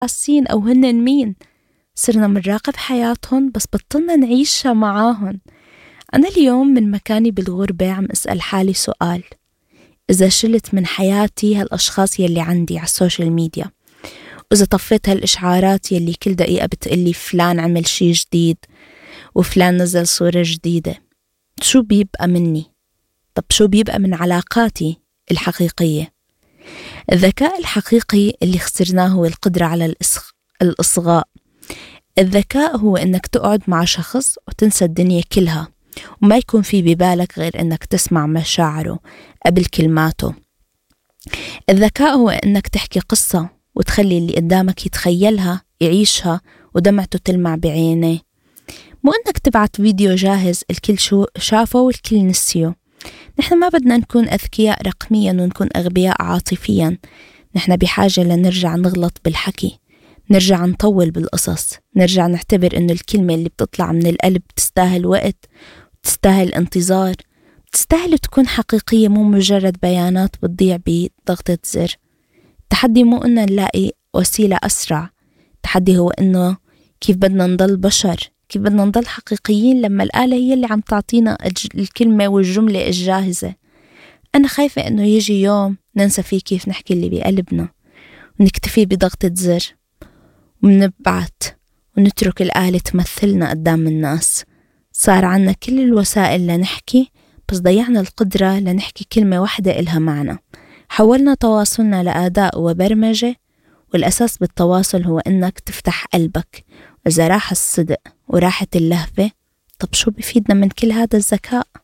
حاسين أو هن مين. صرنا منراقب حياتهم بس بطلنا نعيشها معاهم. أنا اليوم من مكاني بالغربة عم أسأل حالي سؤال: إذا شلت من حياتي هالأشخاص يلي عندي على السوشيال ميديا، وإذا طفيت هالإشعارات يلي كل دقيقة بتقلي فلان عمل شي جديد وفلان نزل صورة جديدة، شو بيبقى مني؟ طب شو بيبقى من علاقاتي الحقيقية؟ الذكاء الحقيقي اللي خسرناه هو القدرة على الإصغاء. الذكاء هو إنك تقعد مع شخص وتنسى الدنيا كلها، وما يكون في ببالك غير إنك تسمع مشاعره قبل كلماته. الذكاء هو إنك تحكي قصة وتخلي اللي قدامك يتخيلها، يعيشها، ودمعته تلمع بعينيه. مو إنك تبعت فيديو جاهز الكل شو شافه والكل نسيه. نحن ما بدنا نكون أذكياء رقميا ونكون أغبياء عاطفيا. نحن بحاجة لنرجع نغلط بالحكي، نرجع نطول بالقصص، نرجع نعتبر إنه الكلمة اللي بتطلع من القلب تستاهل وقت، تستاهل انتظار، تستاهل تكون حقيقية، مو مجرد بيانات بتضيع بضغطة زر. التحدي مو إنه نلاقي وسيلة أسرع، التحدي هو إنه كيف بدنا نضل بشر، كيف بدنا نضل حقيقيين لما الآلة هي اللي عم تعطينا الكلمة والجملة الجاهزة. أنا خايفة إنه يجي يوم ننسى فيه كيف نحكي اللي بقلبنا، ونكتفي بضغطة زر ونبعت ونترك الآلة تمثلنا قدام الناس. صار عنا كل الوسائل لنحكي، بس ضيعنا القدرة لنحكي كلمة واحدة إلها معنى. حولنا تواصلنا لأداء وبرمجة، والأساس بالتواصل هو إنك تفتح قلبك. وإذا راح الصدق وراحت اللهفة، طب شو بفيدنا من كل هذا الذكاء؟